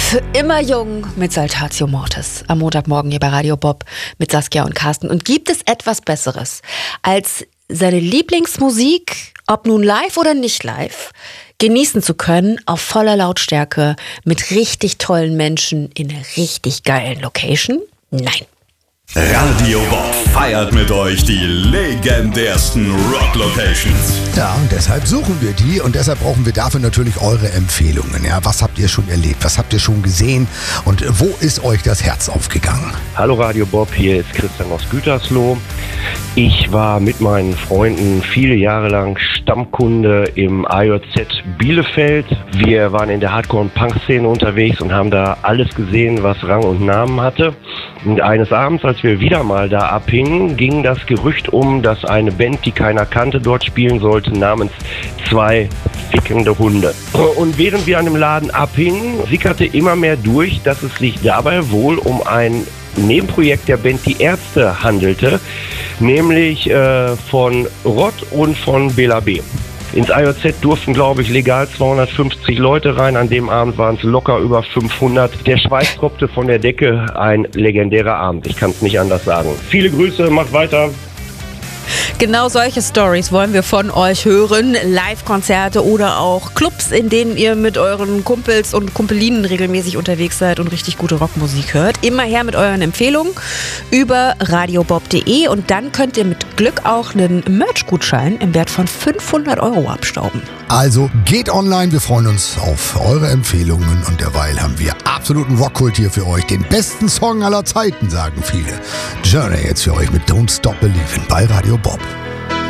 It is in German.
Für immer jung mit Saltatio Mortis. Am Montagmorgen hier bei Radio Bob mit Saskia und Carsten. Und gibt es etwas Besseres, als seine Lieblingsmusik, ob nun live oder nicht live, genießen zu können auf voller Lautstärke mit richtig tollen Menschen in einer richtig geilen Location? Nein. Radio Bob feiert mit euch die legendärsten Rock-Locations. Ja, und deshalb suchen wir die und deshalb brauchen wir dafür natürlich eure Empfehlungen. Ja, was habt ihr schon erlebt? Was habt ihr schon gesehen? Und wo ist euch das Herz aufgegangen? Hallo Radio Bob, hier ist Christian aus Gütersloh. Ich war mit meinen Freunden viele Jahre lang Stammkunde im AJZ Bielefeld. Wir waren in der Hardcore- und Punk-Szene unterwegs und haben da alles gesehen, was Rang und Namen hatte. Und eines Abends, als wir wieder mal da abhingen, ging das Gerücht um, dass eine Band, die keiner kannte, dort spielen sollte, namens Zwei fickende Hunde. Und während wir an dem Laden abhingen, sickerte immer mehr durch, dass es sich dabei wohl um ein Nebenprojekt der Band Die Ärzte handelte, nämlich von Rott und von Bela B. Ins AJZ durften, glaube ich, legal 250 Leute rein. An dem Abend waren es locker über 500. Der Schweiß tropfte von der Decke. Ein legendärer Abend. Ich kann es nicht anders sagen. Viele Grüße, macht weiter. Genau solche Stories wollen wir von euch hören. Live-Konzerte oder auch Clubs, in denen ihr mit euren Kumpels und Kumpelinen regelmäßig unterwegs seid und richtig gute Rockmusik hört. Immer her mit euren Empfehlungen über radiobob.de und dann könnt ihr mit Glück auch einen Merch-Gutschein im Wert von 500 € abstauben. Also geht online, wir freuen uns auf eure Empfehlungen und derweil haben wir absoluten Rockkult hier für euch. Den besten Song aller Zeiten, sagen viele. Journey jetzt für euch mit Don't Stop Believin' bei Radio Bob.